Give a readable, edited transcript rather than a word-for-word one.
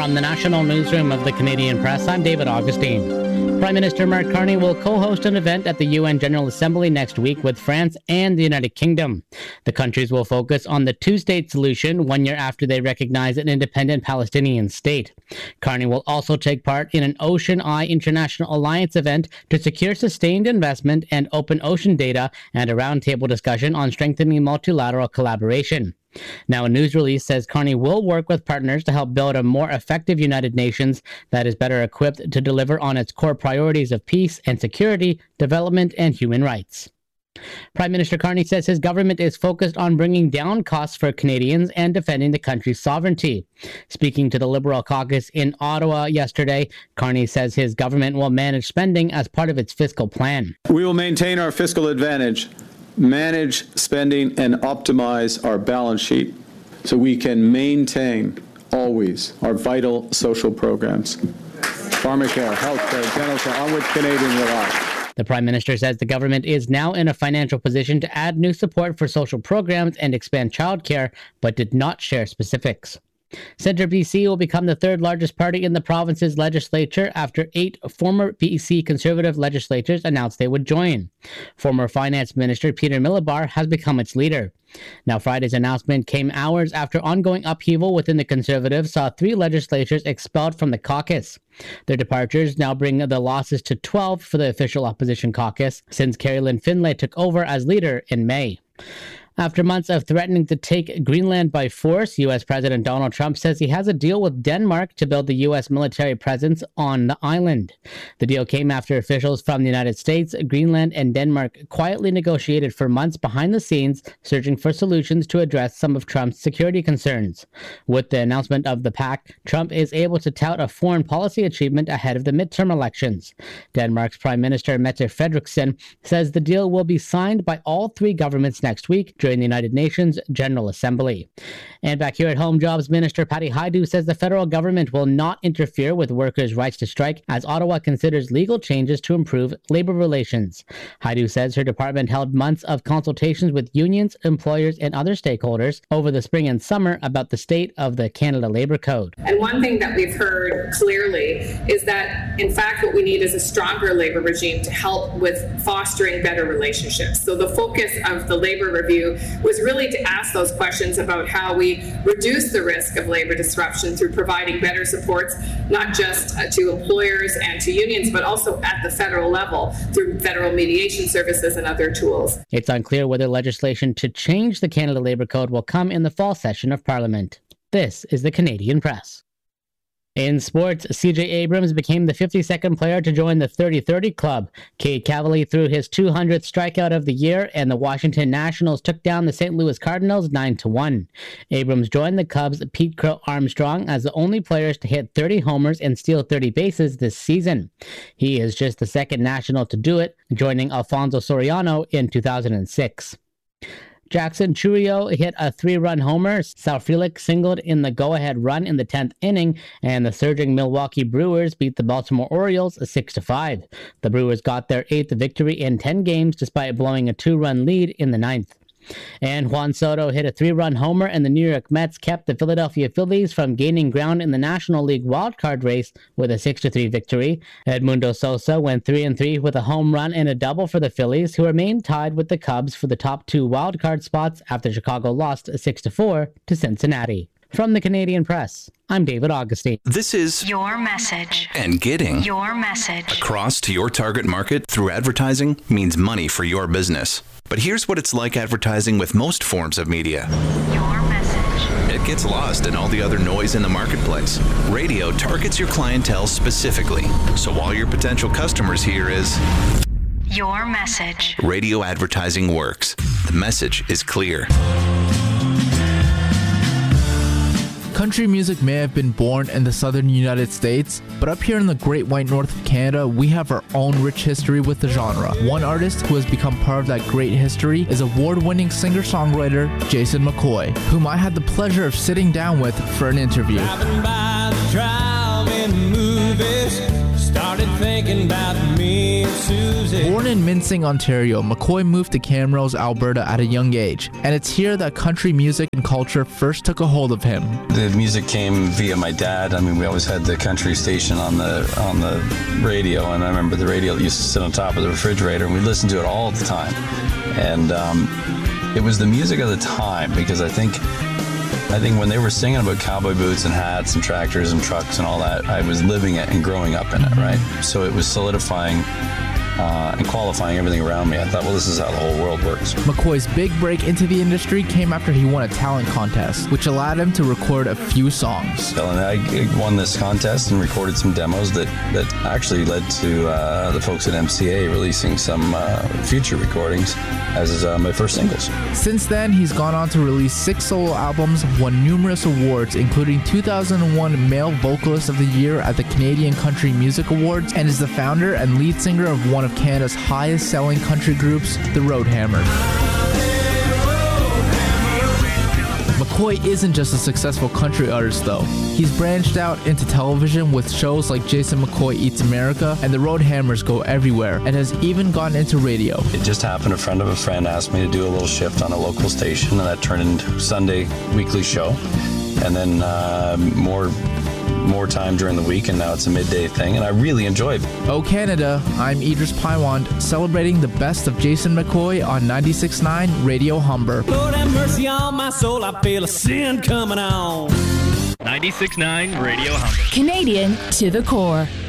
From the National Newsroom of the Canadian Press, I'm David Augustine. Prime Minister Mark Carney will co-host an event at the UN General Assembly next week with France and the United Kingdom. The countries will focus on the two-state solution 1 year after they recognize an independent Palestinian state. Carney will also take part in an Ocean Eye International Alliance event to secure sustained investment and open ocean data and a roundtable discussion on strengthening multilateral collaboration. Now, a news release says Carney will work with partners to help build a more effective United Nations that is better equipped to deliver on its core priorities of peace and security, development, and human rights. Prime Minister Carney says his government is focused on bringing down costs for Canadians and defending the country's sovereignty. Speaking to the Liberal caucus in Ottawa yesterday, Carney says his government will manage spending as part of its fiscal plan. We will maintain our fiscal advantage, manage spending, and optimize our balance sheet so we can maintain always our vital social programs. Pharmacare, healthcare, dental care, on which Canadians rely. The Prime Minister says the government is now in a financial position to add new support for social programs and expand childcare, but did not share specifics. Centre BC will become the third largest party in the province's legislature after 8 former BC Conservative legislators announced they would join. Former Finance Minister Peter Milibar has become its leader. Now, Friday's announcement came hours after ongoing upheaval within the Conservatives saw 3 legislators expelled from the caucus. Their departures now bring the losses to 12 for the official opposition caucus since Carrie-Lynne Finlay took over as leader in May. After months of threatening to take Greenland by force, U.S. President Donald Trump says he has a deal with Denmark to build the U.S. military presence on the island. The deal came after officials from the United States, Greenland, and Denmark quietly negotiated for months behind the scenes, searching for solutions to address some of Trump's security concerns. With the announcement of the pact, Trump is able to tout a foreign policy achievement ahead of the midterm elections. Denmark's Prime Minister Mette Frederiksen says the deal will be signed by all 3 governments next week during the United Nations General Assembly. And back here at home, Jobs Minister Patty Hajdu says the federal government will not interfere with workers' rights to strike as Ottawa considers legal changes to improve labor relations. Hajdu says her department held months of consultations with unions, employers, and other stakeholders over the spring and summer about the state of the Canada Labour Code. And one thing that we've heard clearly is that, in fact, what we need is a stronger labor regime to help with fostering better relationships. So the focus of the labor review was really to ask those questions about how we reduce the risk of labor disruption through providing better supports, not just to employers and to unions, but also at the federal level through federal mediation services and other tools. It's unclear whether legislation to change the Canada Labour Code will come in the fall session of Parliament. This is the Canadian Press. In sports, CJ Abrams became the 52nd player to join the 30-30 club. Cade Cavalli threw his 200th strikeout of the year, and the Washington Nationals took down the St. Louis Cardinals 9-1. Abrams joined the Cubs' Pete Crow Armstrong as the only players to hit 30 homers and steal 30 bases this season. He is just the second National to do it, joining Alfonso Soriano in 2006. Jackson Chourio hit a 3-run homer. Sal Frelick singled in the go-ahead run in the 10th inning, and the surging Milwaukee Brewers beat the Baltimore Orioles 6-5. The Brewers got their 8th victory in 10 games despite blowing a 2-run lead in the 9th. And Juan Soto hit a 3-run homer, and the New York Mets kept the Philadelphia Phillies from gaining ground in the National League wildcard race with a 6-3 victory. Edmundo Sosa went 3-3 with a home run and a double for the Phillies, who remain tied with the Cubs for the top 2 wildcard spots after Chicago lost 6-4 to Cincinnati. From the Canadian Press, I'm David Augustine. This is your message. And getting your message across to your target market through advertising means money for your business. But here's what it's like advertising with most forms of media. Your message. It gets lost in all the other noise in the marketplace. Radio targets your clientele specifically. So all your potential customers hear is your message. Radio advertising works. The message is clear. Country music may have been born in the southern United States, but up here in the Great White North of Canada, we have our own rich history with the genre. One artist who has become part of that great history is award-winning singer-songwriter Jason McCoy, whom I had the pleasure of sitting down with for an interview. Driving by the drive-in movies, started thinking about me Born in Mincing, Ontario, McCoy moved to Camrose, Alberta at a young age, and it's here that country music and culture first took a hold of him. The music came via my dad. I mean, we always had the country station on the radio, and I remember the radio used to sit on top of the refrigerator, and we listened to it all the time. And it was the music of the time, because I think when they were singing about cowboy boots and hats and tractors and trucks and all that, I was living it and growing up in it, right? So it was solidifying and qualifying everything around me. I thought, well, this is how the whole world works. McCoy's big break into the industry came after he won a talent contest, which allowed him to record a few songs. And I won this contest and recorded some demos that actually led to the folks at MCA releasing some future recordings as my first singles. Since then, he's gone on to release 6 solo albums, won numerous awards, including 2001 Male Vocalist of the Year at the Canadian Country Music Awards, and is the founder and lead singer of one of Canada's highest-selling country groups, the Roadhammers. McCoy isn't just a successful country artist, though. He's branched out into television with shows like Jason McCoy Eats America and the Roadhammers Go Everywhere, and has even gone into radio. It just happened, a friend of a friend asked me to do a little shift on a local station, and that turned into Sunday weekly show, and then more time during the week, and now it's a midday thing, and I really enjoy it. Oh Canada, I'm Idris Paiwand, celebrating the best of Jason McCoy on 96.9 Radio Humber. Lord have mercy on my soul, I feel a sin coming on. 96.9 Radio Humber. Canadian to the core.